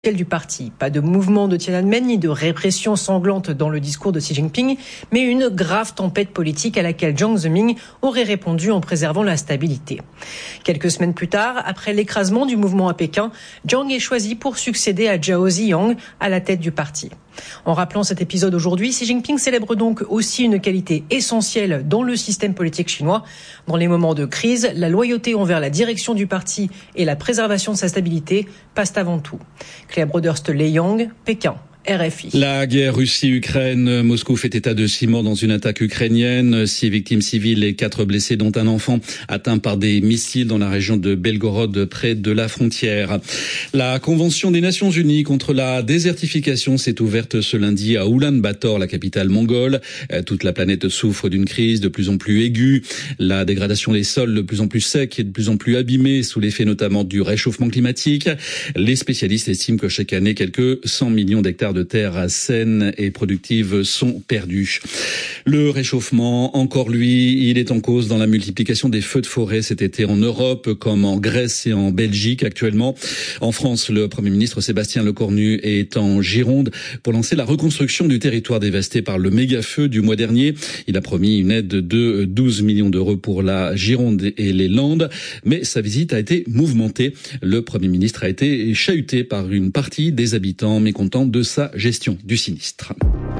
du parti. Pas de mouvement de Tiananmen ni de répression sanglante dans le discours de Xi Jinping, mais une grave tempête politique à laquelle Jiang Zemin aurait répondu en préservant la stabilité. Quelques semaines plus tard, après l'écrasement du mouvement à Pékin, Jiang est choisi pour succéder à Zhao Ziyang à la tête du parti. En rappelant cet épisode aujourd'hui, Xi Jinping célèbre donc aussi une qualité essentielle dans le système politique chinois. Dans les moments de crise, la loyauté envers la direction du parti et la préservation de sa stabilité passent avant tout. Claire Broderst-Leyang, Pékin. RFI. La guerre Russie-Ukraine, Moscou fait état de 6 morts dans une attaque ukrainienne, 6 victimes civiles et 4 blessés, dont un enfant atteint par des missiles dans la région de Belgorod, près de la frontière. La Convention des Nations Unies contre la désertification s'est ouverte ce lundi à Oulan-Bator, la capitale mongole. Toute la planète souffre d'une crise de plus en plus aiguë. La dégradation des sols de plus en plus secs et de plus en plus abîmés, sous l'effet notamment du réchauffement climatique. Les spécialistes estiment que chaque année, quelques 100 millions d'hectares de terres saines et productives sont perdus. Le réchauffement, encore lui, il est en cause dans la multiplication des feux de forêt cet été en Europe, comme en Grèce et en Belgique actuellement. En France, le Premier ministre Sébastien Lecornu est en Gironde pour lancer la reconstruction du territoire dévasté par le méga-feu du mois dernier. Il a promis une aide de 12 millions d'euros pour la Gironde et les Landes, mais sa visite a été mouvementée. Le Premier ministre a été chahuté par une partie des habitants mécontents de sa gestion du sinistre.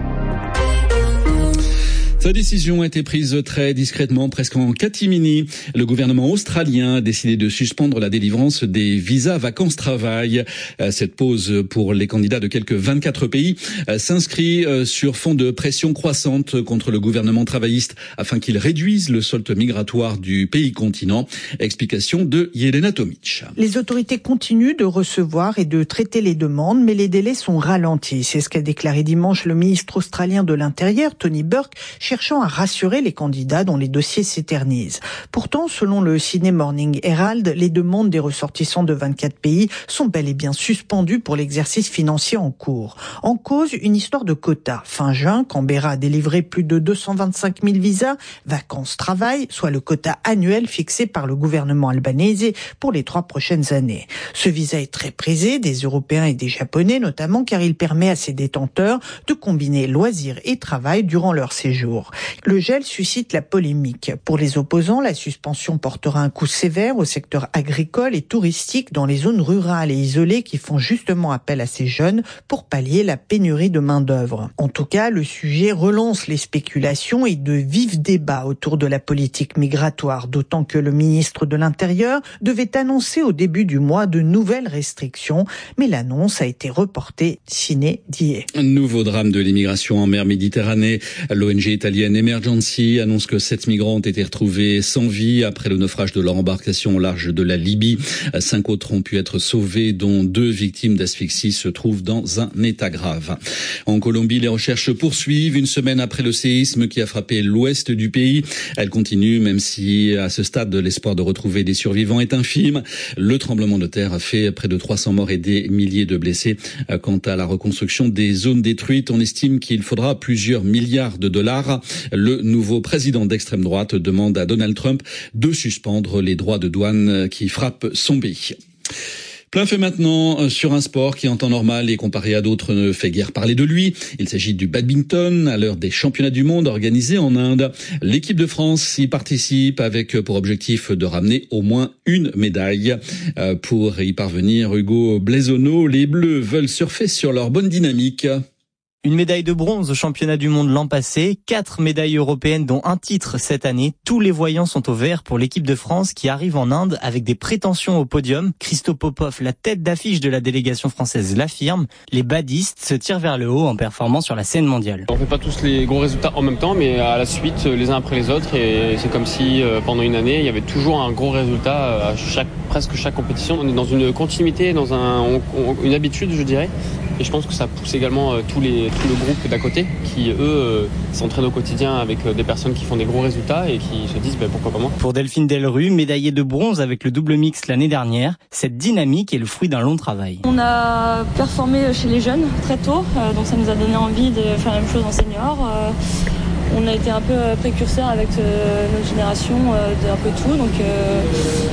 Sa décision a été prise très discrètement, presque en catimini. Le gouvernement australien a décidé de suspendre la délivrance des visas vacances-travail. Cette pause pour les candidats de quelques 24 pays s'inscrit sur fond de pression croissante contre le gouvernement travailliste afin qu'il réduise le solde migratoire du pays continent. Explication de Yelena Tomic. Les autorités continuent de recevoir et de traiter les demandes, mais les délais sont ralentis. C'est ce qu'a déclaré dimanche le ministre australien de l'Intérieur, Tony Burke, cherchant à rassurer les candidats dont les dossiers s'éternisent. Pourtant, selon le Sydney Morning Herald, les demandes des ressortissants de 24 pays sont bel et bien suspendues pour l'exercice financier en cours. En cause, une histoire de quotas. Fin juin, Canberra a délivré plus de 225 000 visas vacances-travail, soit le quota annuel fixé par le gouvernement albanais pour les 3 prochaines années. Ce visa est très prisé des Européens et des Japonais notamment, car il permet à ses détenteurs de combiner loisirs et travail durant leur séjour. Le gel suscite la polémique. Pour les opposants, la suspension portera un coup sévère au secteur agricole et touristique dans les zones rurales et isolées qui font justement appel à ces jeunes pour pallier la pénurie de main-d'œuvre. En tout cas, le sujet relance les spéculations et de vifs débats autour de la politique migratoire, d'autant que le ministre de l'Intérieur devait annoncer au début du mois de nouvelles restrictions, mais l'annonce a été reportée sine die. Nouveau drame de l'immigration en mer Méditerranée. L'ONG italienne Emergency annonce que 7 migrants ont été retrouvés sans vie après le naufrage de leur embarcation au large de la Libye. 5 autres ont pu être sauvés, dont 2 victimes d'asphyxie se trouvent dans un état grave. En Colombie, les recherches poursuivent une semaine après le séisme qui a frappé l'ouest du pays. Elles continuent, même si à ce stade, l'espoir de retrouver des survivants est infime. Le tremblement de terre a fait près de 300 morts et des milliers de blessés. Quant à la reconstruction des zones détruites, on estime qu'il faudra plusieurs milliards de dollars. Le nouveau président d'extrême droite demande à Donald Trump de suspendre les droits de douane qui frappent son pays. Plein fait maintenant sur un sport qui en temps normal et comparé à d'autres ne fait guère parler de lui. Il s'agit du badminton à l'heure des championnats du monde organisés en Inde. L'équipe de France y participe avec pour objectif de ramener au moins une médaille. Pour y parvenir, Hugo Blaisonneau, les Bleus veulent surfer sur leur bonne dynamique. Une médaille de bronze au championnat du monde l'an passé, 4 médailles européennes dont un titre cette année. Tous les voyants sont au vert pour l'équipe de France qui arrive en Inde avec des prétentions au podium. Christo Popov, la tête d'affiche de la délégation française, l'affirme. Les badistes se tirent vers le haut en performant sur la scène mondiale. On fait pas tous les gros résultats en même temps, mais à la suite, les uns après les autres. Et c'est comme si pendant une année, il y avait toujours un gros résultat à presque chaque compétition. On est dans une continuité, dans une habitude, je dirais. Et je pense que ça pousse également tout le groupe d'à côté qui, eux, s'entraînent au quotidien avec des personnes qui font des gros résultats et qui se disent pourquoi pas moi. Pour Delphine Delrue, médaillée de bronze avec le double mixte l'année dernière, cette dynamique est le fruit d'un long travail. On a performé chez les jeunes très tôt, donc ça nous a donné envie de faire la même chose en senior. On a été un peu précurseurs avec notre génération d'un peu tout, donc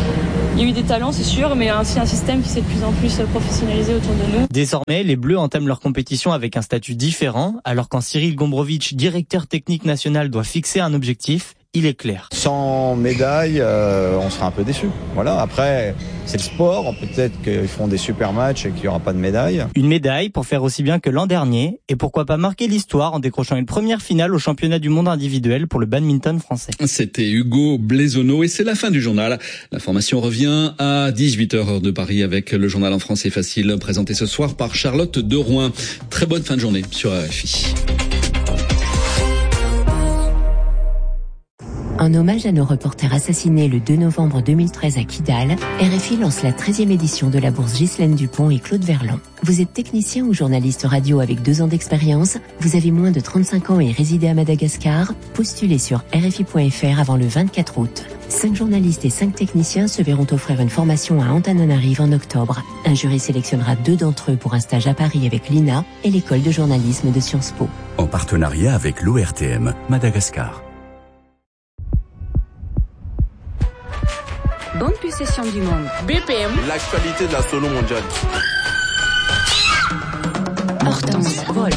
Il y a eu des talents, c'est sûr, mais aussi un système qui s'est de plus en plus professionnalisé autour de nous. Désormais, les Bleus entament leur compétition avec un statut différent, alors quand Cyril Gombrowicz, directeur technique national, doit fixer un objectif, il est clair. Sans médaille, on sera un peu déçus. Voilà. Après, c'est le sport. Peut-être qu'ils feront des super matchs et qu'il n'y aura pas de médaille. Une médaille pour faire aussi bien que l'an dernier. Et pourquoi pas marquer l'histoire en décrochant une première finale au championnat du monde individuel pour le badminton français. C'était Hugo Blaisonneau et c'est la fin du journal. L'information revient à 18h heure de Paris avec le journal en français facile présenté ce soir par Charlotte Derouin. Très bonne fin de journée sur RFI. En hommage à nos reporters assassinés le 2 novembre 2013 à Kidal, RFI lance la 13e édition de la bourse Ghislaine Dupont et Claude Verlan. Vous êtes technicien ou journaliste radio avec 2 ans d'expérience, vous avez moins de 35 ans et résidez à Madagascar, postulez sur RFI.fr avant le 24 août. 5 journalistes et 5 techniciens se verront offrir une formation à Antananarive en octobre. Un jury sélectionnera 2 d'entre eux pour un stage à Paris avec l'INA et l'école de journalisme de Sciences Po. En partenariat avec l'ORTM, Madagascar. Bonne possession du monde. BPM. L'actualité de la solo mondiale. Hortense, vol.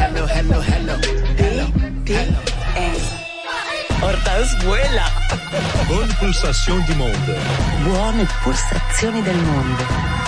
BPM. Hortense, vuela. Bonne pulsation du monde. Buone pulsazioni del mondo.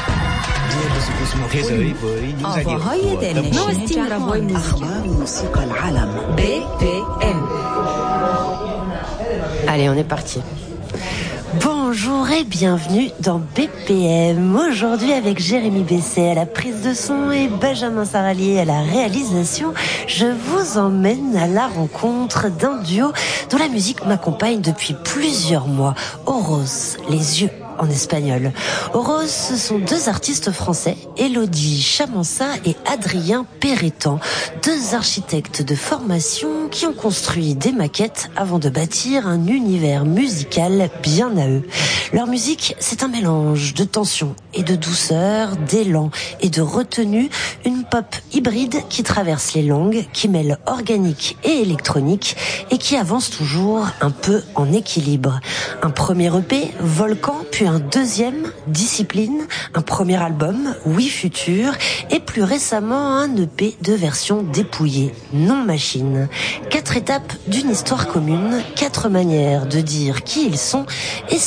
новости мировой музыки. BPM. Allez, on est parti. Bonjour et bienvenue dans BPM. Aujourd'hui avec Jérémy Besset à la prise de son et Benjamin Saralier à la réalisation, je vous emmène à la rencontre d'un duo dont la musique m'accompagne depuis plusieurs mois. Oros, les yeux en espagnol. Oros, ce sont 2 artistes français, Élodie Chamansa et Adrien Perrettan, 2 architectes de formation qui ont construit des maquettes avant de bâtir un univers musical bien à eux. Leur musique, c'est un mélange de tension et de douceur, d'élan et de retenue, une pop hybride qui traverse les langues, qui mêle organique et électronique et qui avance toujours un peu en équilibre. Un premier EP, Volcan, puis un deuxième, Discipline, un premier album, Oui Futur, et plus récemment un EP de version dépouillée, Non Machine. 4 étapes d'une histoire commune, 4 manières de dire qui ils sont et